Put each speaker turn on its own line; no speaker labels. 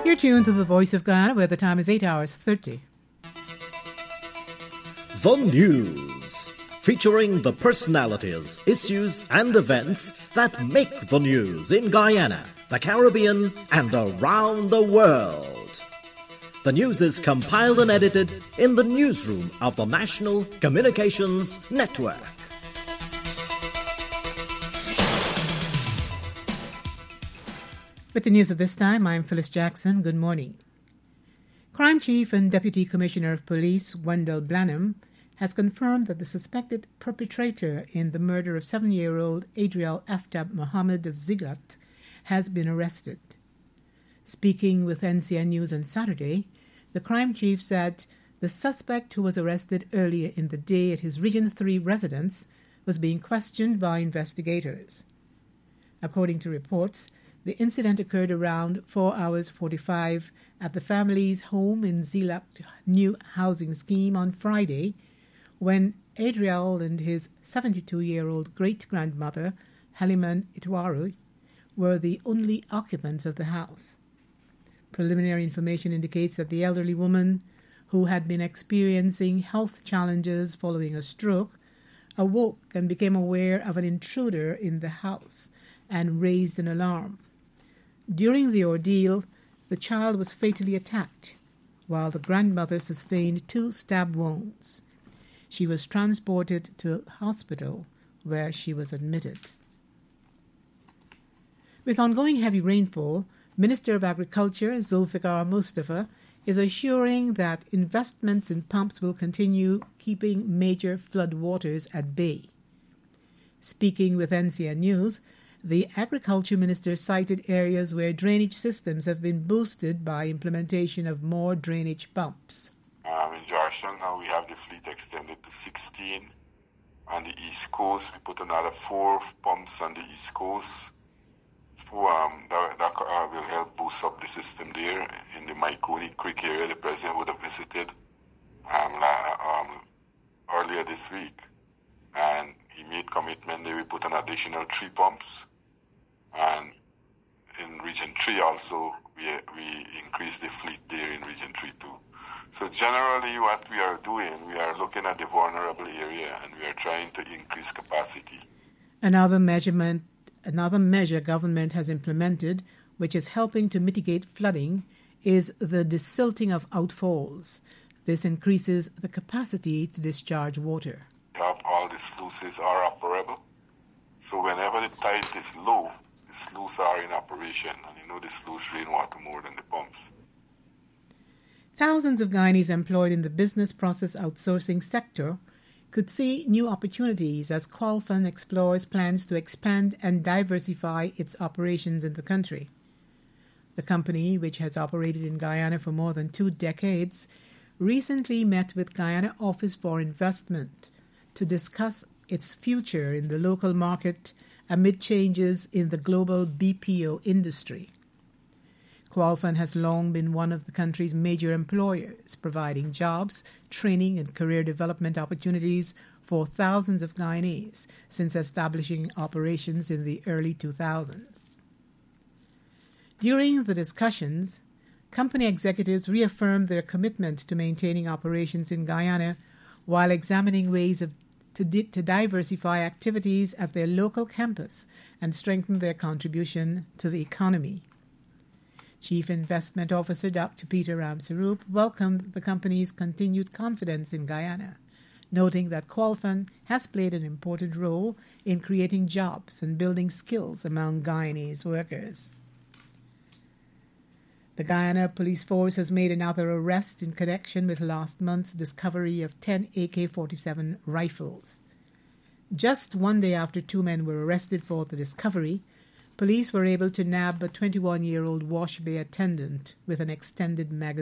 You're tuned to the Voice of Guyana, where the time is 8 hours 30.
The News, featuring the personalities, issues, and events that make the news in Guyana, the Caribbean, and around the world. The news is compiled and edited in the newsroom of the National Communications Network.
With the news at this time, I'm Phyllis Jackson. Good morning. Crime Chief and Deputy Commissioner of Police Wendell Blanham has confirmed that the suspected perpetrator in the murder of 7-year-old Adriel Aftab Mohammed of Ziglat has been arrested. Speaking with NCN News on Saturday, the crime chief said the suspect, who was arrested earlier in the day at his Region 3 residence, was being questioned by investigators. According to reports, the incident occurred around 4 hours 45 at the family's home in Zilak new housing scheme on Friday, when Adriel and his 72-year-old great-grandmother, Haliman Itwaru, were the only occupants of the house. Preliminary information indicates that the elderly woman, who had been experiencing health challenges following a stroke, awoke and became aware of an intruder in the house and raised an alarm. During the ordeal, the child was fatally attacked, while the grandmother sustained 2 stab wounds. She was transported to hospital, where she was admitted. With ongoing heavy rainfall, Minister of Agriculture Zulfikar Mustafa is assuring that investments in pumps will continue keeping major flood waters at bay. Speaking with NCN News, the Agriculture Minister cited areas where drainage systems have been boosted by implementation of more drainage pumps.
In Georgetown now we have the fleet extended to 16. On the East Coast we put another 4 pumps on the East Coast. That will help boost up the system there. In the Maikoni Creek area, the President would have visited earlier this week. And he made commitment that we put an additional 3 pumps. And in Region 3 also, we increased the fleet there in Region 3 too. So generally what we are doing, we are looking at the vulnerable area and we are trying to increase capacity.
Another measure government has implemented, which is helping to mitigate flooding, is the desilting of outfalls. This increases the capacity to discharge water.
All the sluices are operable. So whenever the tide is low, the sluices are in operation, and the sluice drain water more than the pumps.
Thousands of Guyanese employed in the business process outsourcing sector could see new opportunities as Qualfon explores plans to expand and diversify its operations in the country. The company, which has operated in Guyana for more than 2 decades, recently met with Guyana Office for Investment to discuss its future in the local market amid changes in the global BPO industry. Qualfon has long been one of the country's major employers, providing jobs, training, and career development opportunities for thousands of Guyanese since establishing operations in the early 2000s. During the discussions, company executives reaffirmed their commitment to maintaining operations in Guyana while examining ways to diversify activities at their local campus and strengthen their contribution to the economy. Chief Investment Officer Dr. Peter Ramsaroop welcomed the company's continued confidence in Guyana, noting that Qualfon has played an important role in creating jobs and building skills among Guyanese workers. The Guyana Police Force has made another arrest in connection with last month's discovery of 10 AK-47 rifles. Just 1 day after 2 men were arrested for the discovery, police were able to nab a 21-year-old wash bay attendant with an extended magazine.